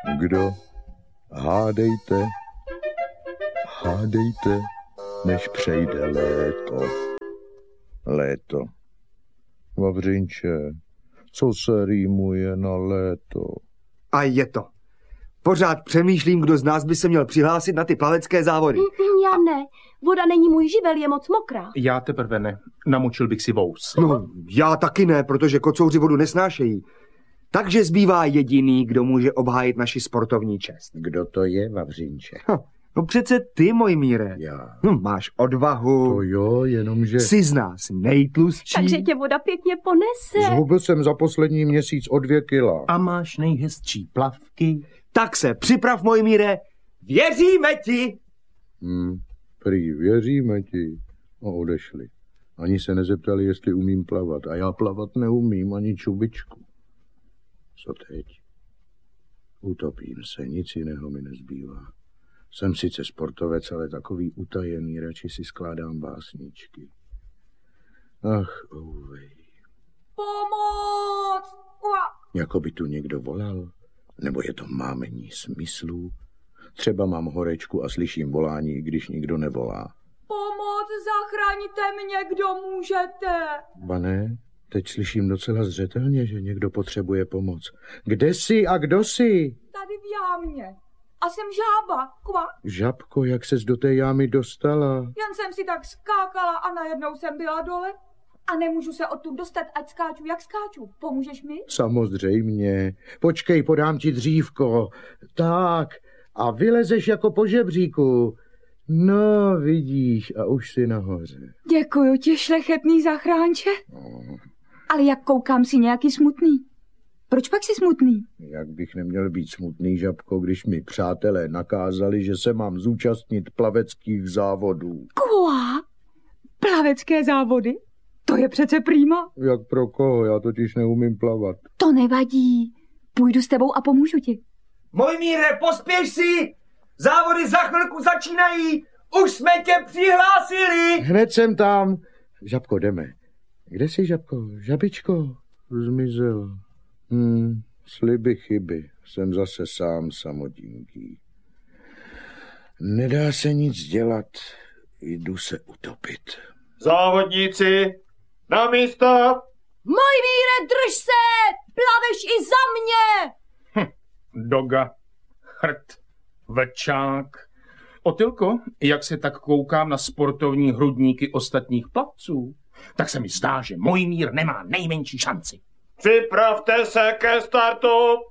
Kdo? Hádejte, než přejde léto. Léto. Vavřinče, co se rýmuje na léto? A je to. Pořád přemýšlím, kdo z nás by se měl přihlásit na ty plavecké závody. Já ne. Voda není můj živel, je moc mokrá. Já teprve ne. Namočil bych si vous. No, já taky ne, protože kocouři vodu nesnášejí. Takže zbývá jediný, kdo může obhájit naši sportovní čest. Kdo to je, Vavřinče? No přece ty, Mojmíre. Já. Máš odvahu. To jo, jenomže... Jsi z nás nejtlustší. Takže tě voda pěkně ponese. Zhubil jsem za poslední měsíc o 2 kila. A máš nejhezčí plavky. Tak se připrav, Mojmíre. Věříme ti. Prý, věříme ti. A odešli. Ani se nezeptali, jestli umím plavat. A já plavat neumím, ani čubičku. Co teď? Utopím se, nic jiného mi nezbývá. Jsem sice sportovec, ale takový utajený, radši si skládám básničky. Ach, ouvej. Pomoc! Jako by tu někdo volal? Nebo je to mámení smyslů? Třeba mám horečku a slyším volání, i když nikdo nevolá. Pomoc, zachraňte mě, kdo můžete. Ba ne, teď slyším docela zřetelně, že někdo potřebuje pomoc. Kde jsi a kdo jsi? Tady v jámě. A jsem žába, kvak. Žabko, jak ses do té jámy dostala? Jen jsem si tak skákala a najednou jsem byla dole. A nemůžu se odtud dostat, ať skáču, jak skáču. Pomůžeš mi? Samozřejmě. Počkej, podám ti dřívko. Tak, a vylezeš jako po žebříku. No, vidíš, a už jsi nahoře. Děkuju ti, šlechetný zachránče. Ale jak koukám, si nějaký smutný. Proč pak jsi smutný? Jak bych neměl být smutný, Žabko, když mi přátelé nakázali, že se mám zúčastnit plaveckých závodů. Kva? Plavecké závody? To je přece prýma. Jak pro koho? Já totiž neumím plavat. To nevadí. Půjdu s tebou a pomůžu ti. Mojmíre, pospěš si! Závody za chvilku začínají! Už jsme tě přihlásili! Hned jsem tam. Žabko, jdeme. Kde jsi, Žabko? Žabičko? Zmizel. Sliby chyby. Jsem zase sám samodinký. Nedá se nic dělat. Jdu se utopit. Závodníci, na místo! Mojmíre, drž se! Plaveš i za mě! Doga, chrt, vlčák. Otylko, jak se tak koukám na sportovní hrudníky ostatních plavců, tak se mi zdá, že Mojmír nemá nejmenší šanci. Připravte se ke startu!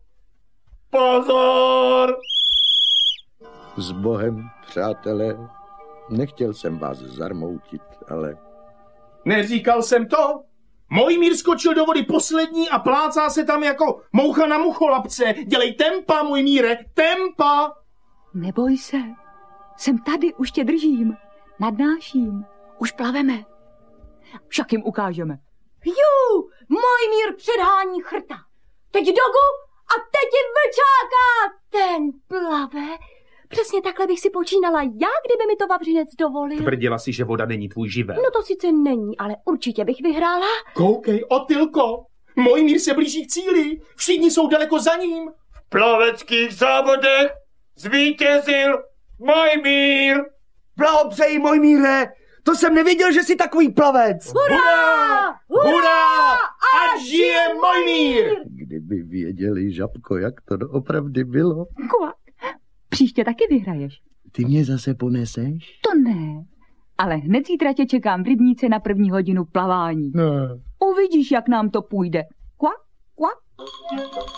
Pozor! S Bohem, přátelé. Nechtěl jsem vás zarmoutit, ale... Neříkal jsem to. Mojmír skočil do vody poslední a plácá se tam jako moucha na mucholapce. Dělej tempa, Mojmíre, tempa! Neboj se. Jsem tady, už tě držím. Nadnáším. Už plaveme. Však jim ukážeme. Mojmír předhání chrta. Teď Dogu a teď i vlčáka. Ten plave. Přesně takhle bych si počínala já, kdyby mi to Vavřinec dovolil. Tvrdila si, že voda není tvůj živel. No to sice není, ale určitě bych vyhrála. Koukej, Otylko. Mojmír se blíží k cíli. Všichni jsou daleko za ním. V plaveckých závodech zvítězil Mojmír! Blahopřeji, Mojmíre! To jsem nevěděl, že jsi takový plavec! Hurá! Hurá! Ať žije Mojmír! Kdyby věděli, Žabko, jak to doopravdy bylo. Kvak. Příště taky vyhraješ. Ty mě zase poneseš? To ne. Ale hned zítra tě čekám v rybníce na 1. hodinu plavání. Ne. Uvidíš, jak nám to půjde. Kvak, kvak.